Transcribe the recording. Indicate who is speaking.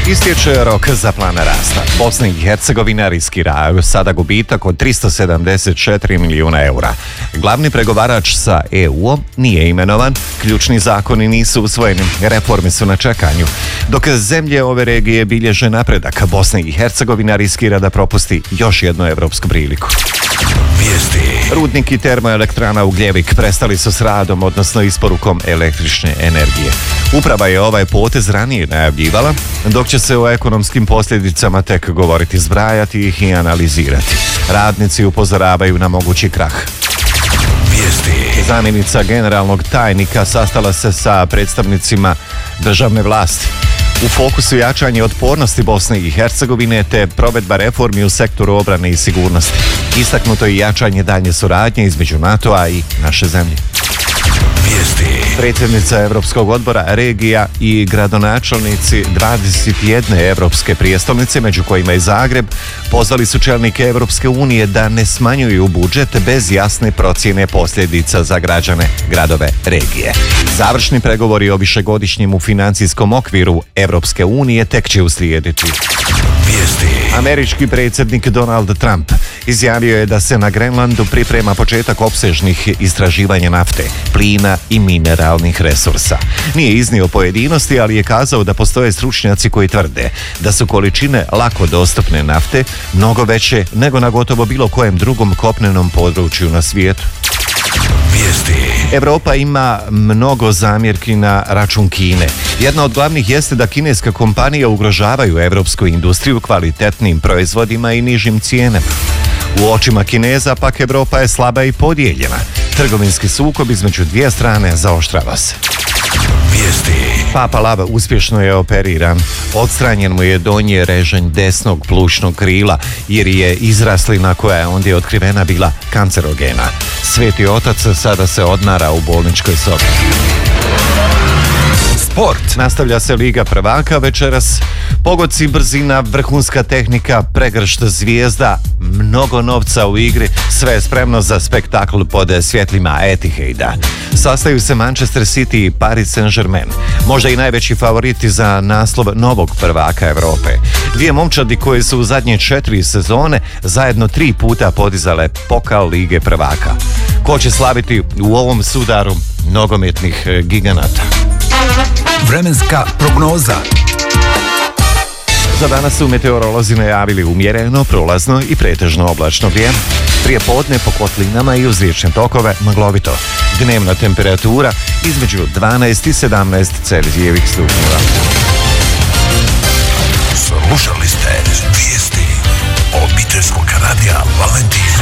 Speaker 1: Istječe rok za plan rasta. Bosna i Hercegovina riskira sada gubitak od 374 milijuna eura. Glavni pregovarač sa EU-om nije imenovan, ključni zakoni nisu usvojeni, reforme su na čekanju. Dok zemlje ove regije bilježe napredak, Bosna i Hercegovina riskira da propusti još jednu evropsku priliku. Rudnik i termoelektrana Ugljevik prestali su s radom, odnosno isporukom električne energije. Uprava je ovaj potez ranije najavljivala, dok će se o ekonomskim posljedicama tek govoriti, zbrajati ih i analizirati. Radnici upozoravaju na mogući krah. Zamjenica generalnog tajnika sastala se sa predstavnicima državne vlasti. U fokusu jačanje otpornosti Bosne i Hercegovine te provedba reformi u sektoru obrane i sigurnosti. Istaknuto je jačanje daljnje suradnje između NATO-a i naše zemlje. Predsjednica Europskog odbora regija i gradonačelnici 21 evropske prijestolnice, među kojima i Zagreb, pozvali su čelnike Europske unije da ne smanjuju budžet bez jasne procjene posljedica za građane, gradove, regije. Završni pregovori o višegodišnjem financijskom okviru Europske unije tek će uslijediti. Američki predsjednik Donald Trump izjavio je da se na Grenlandu priprema početak opsežnih istraživanja nafte, plina i mineralnih resursa. Nije iznio pojedinosti, ali je kazao da postoje stručnjaci koji tvrde da su količine lako dostupne nafte mnogo veće nego na gotovo bilo kojem drugom kopnenom području na svijetu. Europa ima mnogo zamjerki na račun Kine. Jedna od glavnih jeste da kineska kompanija ugrožavaju evropsku industriju kvalitetnim proizvodima i nižim cijenama. U očima Kineza pak Europa je slaba i podijeljena. Trgovinski sukob između dvije strane zaoštrava se. Papa Lav uspješno je operiran. Odstranjen mu je donji režanj desnog plućnog krila jer je izraslina koja je ondje otkrivena bila kancerogena. Sveti otac sada se odmara u bolničkoj sobi. Sport. Nastavlja se Liga prvaka večeras. Pogodci, brzina, vrhunska tehnika, pregršt zvijezda, mnogo novca u igri, sve je spremno za spektakl pod svjetlima Etihada. Sastaju se Manchester City i Paris Saint-Germain, možda i najveći favoriti za naslov novog prvaka Europe. Dvije momčadi koje su u zadnje 4 sezone zajedno 3 puta podizale pokal Lige prvaka. Ko će slaviti u ovom sudaru nogometnih giganata?
Speaker 2: Vremenska prognoza.
Speaker 1: Za danas su meteorolozi najavili umjereno, prolazno i pretežno oblačno vrijeme. Prije podne po kotlinama i uz riječne tokove maglovito. Dnevna temperatura između 12 i 17 Celzijevih stupnjeva.
Speaker 2: Slušali ste vijesti obiteljskog radija Valentina.